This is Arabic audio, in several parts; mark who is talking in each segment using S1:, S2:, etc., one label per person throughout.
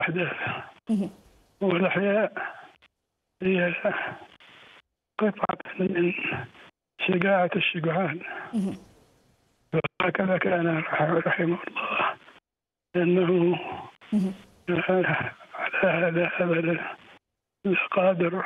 S1: أحداث. والأحياء هي قطعة من شجاعة الشجعان. وهكذا كان رحمه الله، لأنه على هذا أبدا قادر.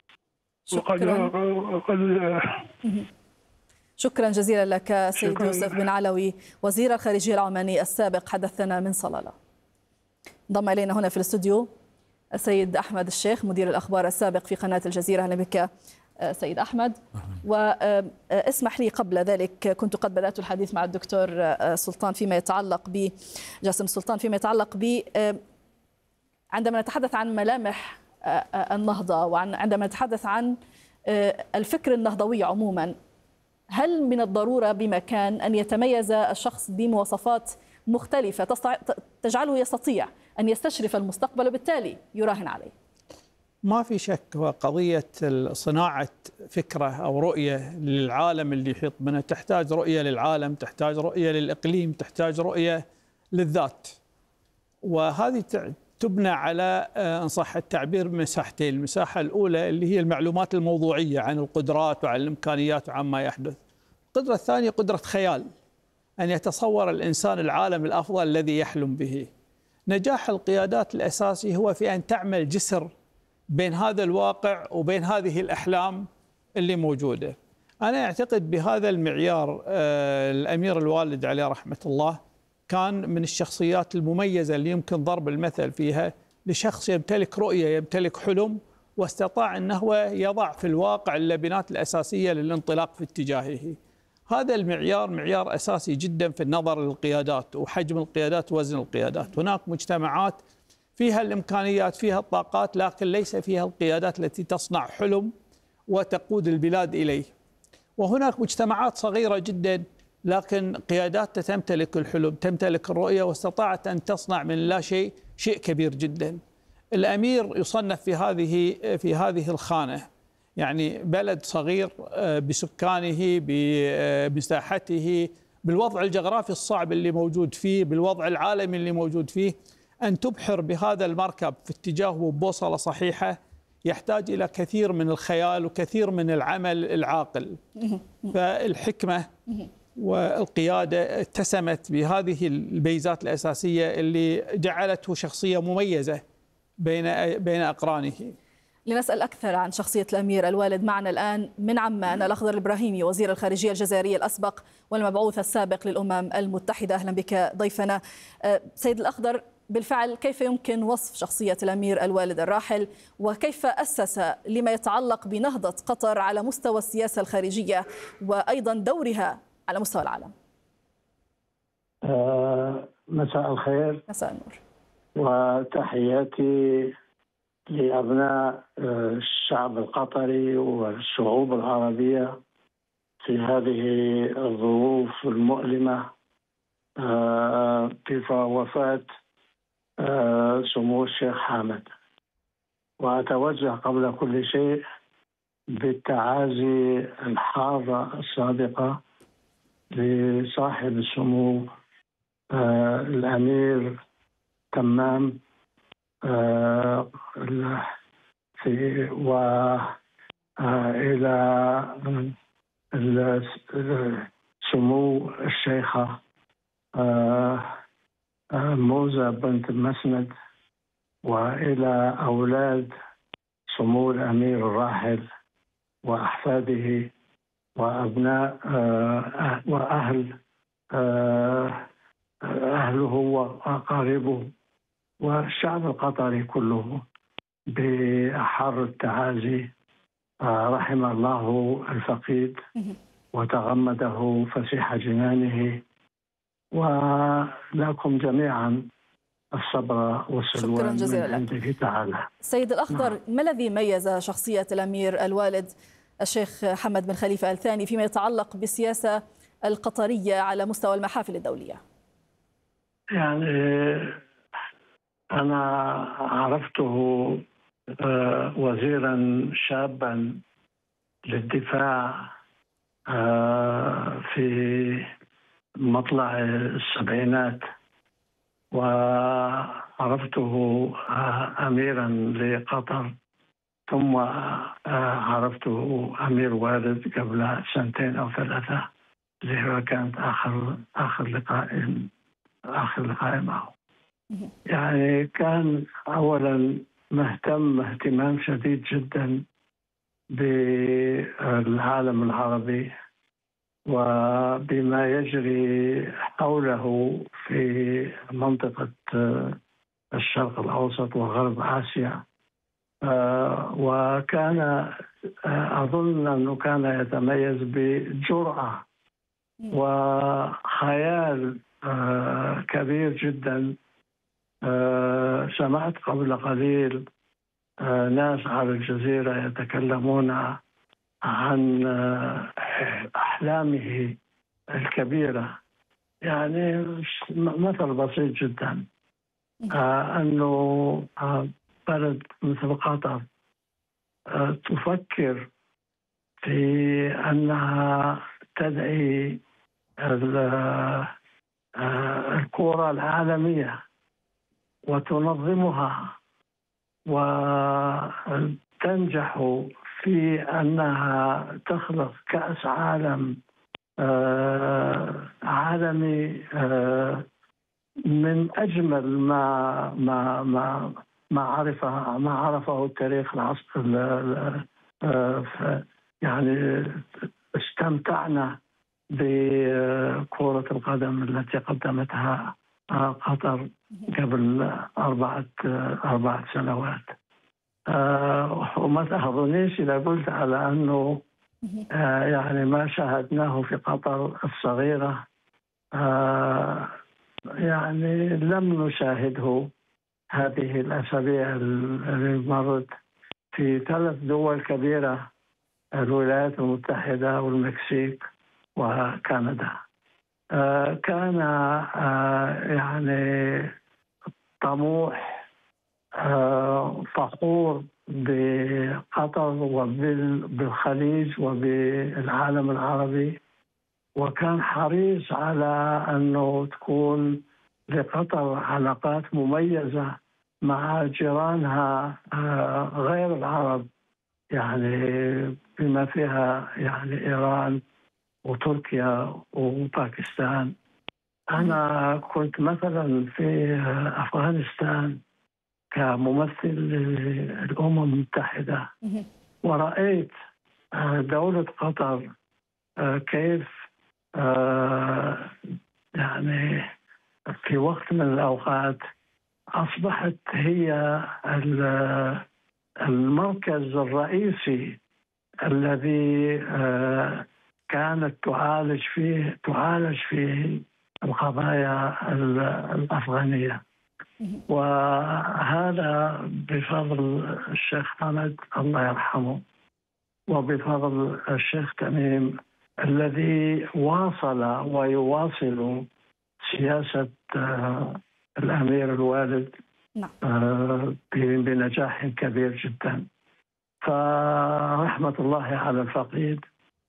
S2: شكرا جزيلا لك سيد يوسف بن علوي، وزير الخارجية العماني السابق، حدثنا من صلالة. انضم إلينا هنا في الاستوديو السيد أحمد الشيخ، مدير الأخبار السابق في قناة الجزيرة. أهلا بك سيد أحمد. واسمح لي قبل ذلك، كنت قد بدأت الحديث مع الدكتور سلطان فيما يتعلق جاسم سلطان فيما يتعلق ب عندما نتحدث عن ملامح النهضة وعندما نتحدث عن الفكر النهضوي عموما، هل من الضرورة بمكان أن يتميز الشخص بمواصفات مختلفة تجعله يستطيع أن يستشرف المستقبل وبالتالي يراهن عليه؟
S3: ما في شك، وقضية صناعة فكرة أو رؤية للعالم اللي يحيط بنا تحتاج رؤية للعالم، تحتاج رؤية للإقليم، تحتاج رؤية للذات. وهذه تبنى على إن صح التعبير مساحتين. المساحة الأولى اللي هي المعلومات الموضوعية عن القدرات وعن الإمكانيات وعن ما يحدث. القدرة الثانية قدرة خيال، أن يتصور الإنسان العالم الأفضل الذي يحلم به. نجاح القيادات الأساسي هو في أن تعمل جسر بين هذا الواقع وبين هذه الأحلام اللي موجودة. أنا أعتقد بهذا المعيار الأمير الوالد عليه رحمة الله كان من الشخصيات المميزة اللي يمكن ضرب المثل فيها لشخص يمتلك رؤية، يمتلك حلم، واستطاع أنه يضع في الواقع اللبنات الأساسية للانطلاق في اتجاهه. هذا المعيار معيار أساسي جدا في النظر للقيادات وحجم القيادات ووزن القيادات. هناك مجتمعات فيها الإمكانيات، فيها الطاقات، لكن ليس فيها القيادات التي تصنع حلم وتقود البلاد إليه. وهناك مجتمعات صغيرة جدا لكن قيادات تمتلك الحلم، تمتلك الرؤية، واستطاعت أن تصنع من لا شيء شيء كبير جدا. الأمير يصنف في هذه الخانة، يعني بلد صغير بسكانه، بمساحته، بالوضع الجغرافي الصعب اللي موجود فيه، بالوضع العالمي اللي موجود فيه، أن تبحر بهذا المركب في اتجاهه ببوصلة صحيحة يحتاج إلى كثير من الخيال وكثير من العمل العاقل. فالحكمة والقيادة اتسمت بهذه الميزات الأساسية اللي جعلته شخصية مميزة بين أقرانه.
S2: لنسأل أكثر عن شخصية الأمير الوالد، معنا الآن من عمان الأخضر الإبراهيمي، وزير الخارجية الجزائري الأسبق والمبعوث السابق للأمم المتحدة. أهلا بك ضيفنا. سيد الأخضر، بالفعل كيف يمكن وصف شخصية الأمير الوالد الراحل، وكيف أسس لما يتعلق بنهضة قطر على مستوى السياسة الخارجية وأيضا دورها على مستوى العالم؟
S4: مساء الخير.
S2: مساء النور.
S4: وتحياتي لأبناء الشعب القطري والشعوب العربية في هذه الظروف المؤلمة كيف وفاة سمو الشيخ حامد. وأتوجه قبل كل شيء بالتعازي الحارة الصادقة لصاحب السمو الأمير تمام، وإلى سمو الشيخة موزة بنت مسند، وإلى أولاد سمو الأمير الراحل وأحفاده وأبناء أهله وأقاربه والشعب القطري كله بأحر التعازي. رحم الله الفقيد وتغمده فسيح جنانه، ولكم جميعا الصبر والسلوان من عنده تعالى.
S2: سيد الأخضر، ما الذي ميز شخصية الأمير الوالد الشيخ حمد بن خليفة آل ثاني فيما يتعلق بالسياسة القطرية على مستوى المحافل الدولية؟
S4: يعني أنا عرفته وزيرا شابا للدفاع في مطلع السبعينات، عرفته أميرا لقطر، ثم عرفته أمير والد قبل 2 أو 3 اللي هو كانت آخر لقاء معه. يعني كان أولا مهتم اهتمام شديد جدا بالعالم العربي وبما يجري حوله في منطقة الشرق الأوسط وغرب آسيا. وكان أظن أنه كان يتميز بجرأة وخيال كبير جدا. سمعت قبل قليل ناس على الجزيرة يتكلمون عن أحلامه الكبيرة. يعني مثل بسيط جدا، أنه بلد مثل قطر تفكر في أنها تدعي الكرة العالمية وتنظمها وتنجح في أنها تخلق كأس عالم عالمي من أجمل ما عرفه التاريخ العصر. يعني استمتعنا بكرة القدم التي قدمتها قطر قبل 4 سنوات. وما تأخذنيش إذا قلت على أنه يعني ما شاهدناه في قطر الصغيرة يعني لم نشاهده هذه الأسابيع اللي مرت في 3 دول كبيرة: الولايات المتحدة والمكسيك وكندا. كان يعني طموح، فخور بقطر وبالخليج وبالعالم العربي، وكان حريص على أنه تكون لقطر علاقات مميزة مع جيرانها غير العرب، يعني بما فيها يعني إيران وتركيا وباكستان. أنا كنت مثلا في أفغانستان كممثل للأمم المتحدة، ورأيت دولة قطر كيف يعني في وقت من الأوقات أصبحت هي المركز الرئيسي الذي كانت تعالج فيه القضايا الأفغانية. وهذا بفضل الشيخ حمد الله يرحمه وبفضل الشيخ تميم الذي واصل ويواصل سياسة الأمير الوالد بنجاح كبير جدا. فرحمة الله على الفقيد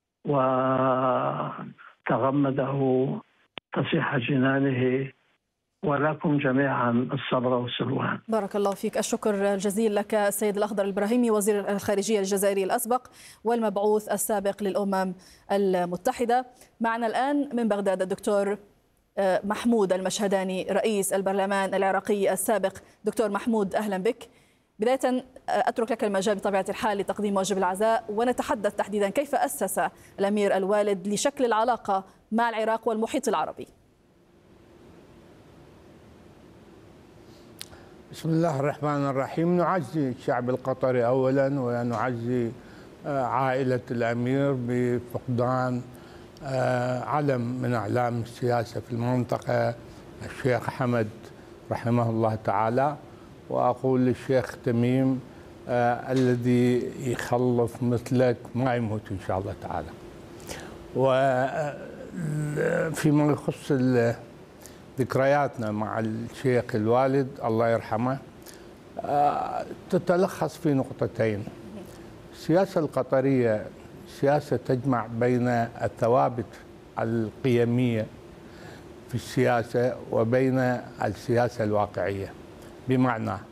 S4: وتغمده فسيح جنانه، ولكم جميعا الصبر والسلوان.
S2: بارك الله فيك. الشكر الجزيل لك السيد الأخضر الإبراهيمي، وزير الخارجية الجزائري الأسبق والمبعوث السابق للأمم المتحدة. معنا الآن من بغداد الدكتور محمود المشهداني رئيس البرلمان العراقي السابق. دكتور محمود، أهلا بك. بداية أترك لك المجال بطبيعة الحال لتقديم واجب العزاء، ونتحدث تحديدا كيف أسس الأمير الوالد لشكل العلاقة مع العراق والمحيط العربي.
S5: بسم الله الرحمن الرحيم. نعزي الشعب القطري أولا، ونعزي عائلة الأمير بفقدان علم من أعلام السياسة في المنطقة، الشيخ حمد رحمه الله تعالى. وأقول للشيخ تميم الذي يخلف مثلك ما يموت إن شاء الله تعالى. وفيما يخص ذكرياتنا مع الشيخ الوالد الله يرحمه تتلخص في نقطتين: السياسة القطرية سياسة تجمع بين الثوابت القيمية في السياسة وبين السياسة الواقعية، بمعنى